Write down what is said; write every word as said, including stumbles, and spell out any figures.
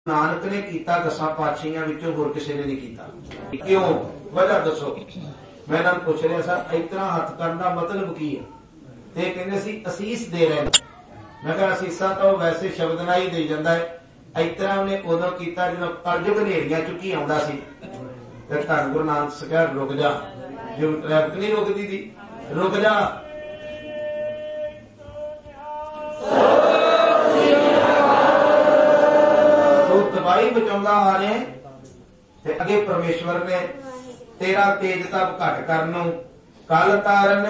नानक ने कीता दसां पातशाहियां विचों होर किसी ने नहीं कीता। क्यों? वजह दसो। मैं इन्हां नूं पुछ रहा सा इतना हथ करन दा मतलब की है? ते कहंदे सी असीस दे रहे हैं। मैं कहा असीसा तो वैसे शब्द नाल ही दे जांदा है। इतना उन्हें उदों कीता जदों कलयुग नेड़ियां चुकी आउंदा सी ते धन गुरु नानक सरकार रुक जा, जो ट्रैफिक नहीं रुकदी थी, रुक जा। तबाही बचाउंदा आ रहे ते अगे परमेश्वर ने तेरा तेज तप घट करन कल तारन